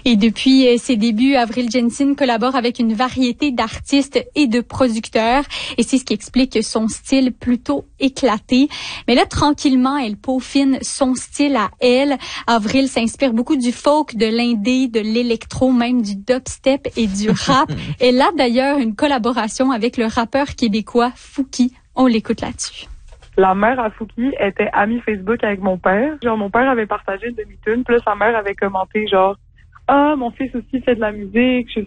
Et depuis ses débuts, Avril Jensen collabore avec une variété d'artistes et de producteurs. Et c'est ce qui explique son style plutôt éclaté. Mais là, tranquillement, elle peaufine son style à elle. Avril s'inspire beaucoup du folk, de l'indé, de l'électro, même du dubstep et du rap. Elle a d'ailleurs une collaboration avec le rappeur québécois Fouki. On l'écoute là-dessus. La mère à Fouki était amie Facebook avec mon père. Genre, mon père avait partagé une demi-tune, puis là, sa mère avait commenté genre « Ah, mon fils aussi fait de la musique, je suis